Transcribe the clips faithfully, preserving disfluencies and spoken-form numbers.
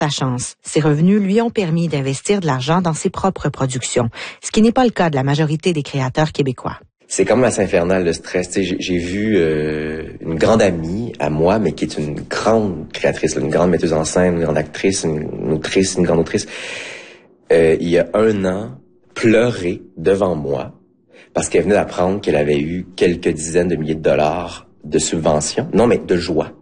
Sa chance, ses revenus lui ont permis d'investir de l'argent dans ses propres productions, ce qui n'est pas le cas de la majorité des créateurs québécois. C'est quand même assez infernal le stress. Tu sais, j'ai, j'ai vu euh, une grande amie à moi, mais qui est une grande créatrice, là, une grande metteuse en scène, une grande actrice, une, une autrice, une grande autrice. Euh, il y a un an, pleurer devant moi parce qu'elle venait d'apprendre qu'elle avait eu quelques dizaines de milliers de dollars de subventions. Non, mais de joie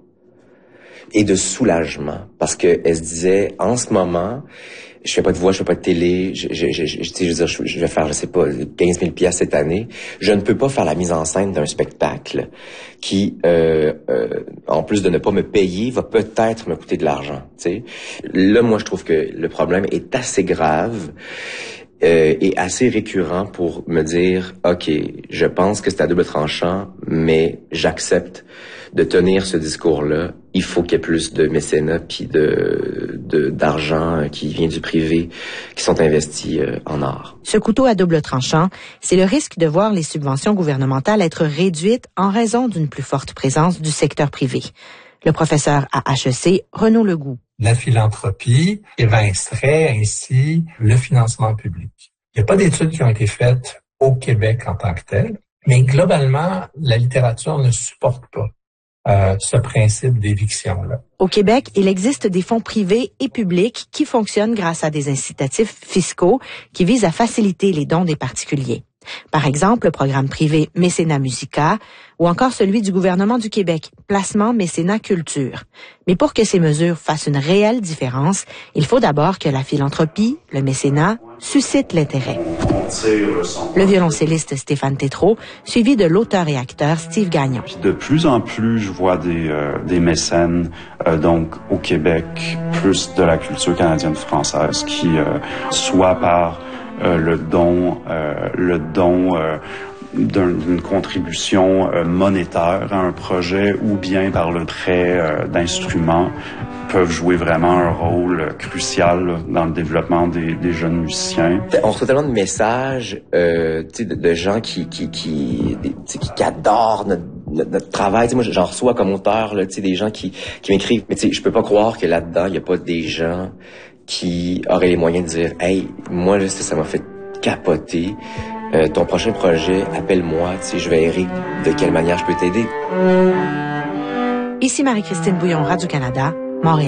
et de soulagement, parce que elle se disait, en ce moment, je fais pas de voix, je fais pas de télé, je, je, je, je, je, veux dire, je, je vais faire, je sais pas, quinze mille piastres cette année. Je ne peux pas faire la mise en scène d'un spectacle qui, euh, euh, en plus de ne pas me payer, va peut-être me coûter de l'argent. Tu sais, là, moi, je trouve que le problème est assez grave. Euh, et assez récurrent pour me dire, OK, je pense que c'est à double tranchant, mais j'accepte de tenir ce discours-là. Il faut qu'il y ait plus de mécénat puis de, de d'argent qui vient du privé qui sont investis euh, en art. Ce couteau à double tranchant, c'est le risque de voir les subventions gouvernementales être réduites en raison d'une plus forte présence du secteur privé. Le professeur à H E C, Renaud Legout. La philanthropie évincerait ainsi le financement public. Il n'y a pas d'études qui ont été faites au Québec en tant que tel, mais globalement, la littérature ne supporte pas euh, ce principe d'éviction-là. Au Québec, il existe des fonds privés et publics qui fonctionnent grâce à des incitatifs fiscaux qui visent à faciliter les dons des particuliers. Par exemple, le programme privé Mécénat Musica ou encore celui du gouvernement du Québec, Placement Mécénat Culture. Mais pour que ces mesures fassent une réelle différence, il faut d'abord que la philanthropie, le mécénat, suscite l'intérêt. Le violoncelliste Stéphane Tétrault, suivi de l'auteur et acteur Steve Gagnon. De plus en plus, je vois des, euh, des mécènes, euh, donc au Québec, plus de la culture canadienne-française, qui, euh, soit par Euh, le don, euh, le don euh, d'un, d'une contribution euh, monétaire à un projet ou bien par le prêt euh, d'instruments peuvent jouer vraiment un rôle crucial là, dans le développement des, des jeunes musiciens. On reçoit tellement de messages euh, de, de gens qui qui qui, qui, qui adorent notre, notre, notre travail. T'sais, moi, j'en reçois comme auteur là, des gens qui, qui m'écrivent. Mais je peux pas croire que là-dedans, il n'y a pas des gens qui auraient les moyens de dire « Hey, moi, là, ça m'a fait capoter. Euh, ton prochain projet, appelle-moi. Tu sais, je verrai de quelle manière je peux t'aider. » Ici Marie-Christine Bouillon, Radio-Canada, Montréal.